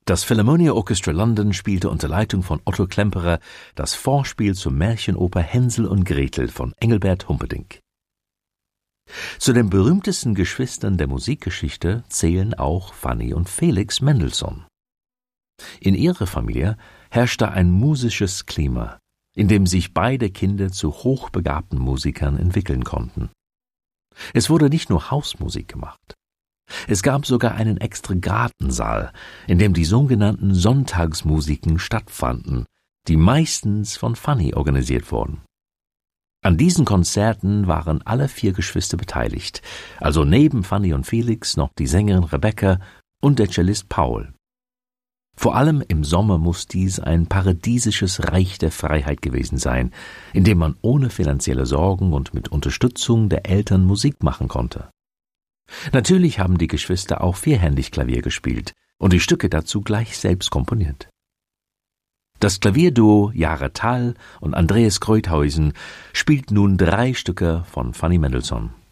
Das Philharmonia Orchestra London spielte unter Leitung von Otto Klemperer das Vorspiel zur Märchenoper Hänsel und Gretel von Engelbert Humperdinck. Zu den berühmtesten Geschwistern der Musikgeschichte zählen auch Fanny und Felix Mendelssohn. In ihrer Familie herrschte ein musisches Klima, in dem sich beide Kinder zu hochbegabten Musikern entwickeln konnten. Es wurde nicht nur Hausmusik gemacht. Es gab sogar einen Extravagantensaal, in dem die sogenannten Sonntagsmusiken stattfanden, die meistens von Fanny organisiert wurden. An diesen Konzerten waren alle 4 Geschwister beteiligt, also neben Fanny und Felix noch die Sängerin Rebecca und der Cellist Paul. Vor allem im Sommer muss dies ein paradiesisches Reich der Freiheit gewesen sein, in dem man ohne finanzielle Sorgen und mit Unterstützung der Eltern Musik machen konnte. Natürlich haben die Geschwister auch vierhändig Klavier gespielt und die Stücke dazu gleich selbst komponiert. Das Klavierduo Jahre Thal und Andreas Kreuthausen spielt nun 3 Stücke von Fanny Mendelssohn.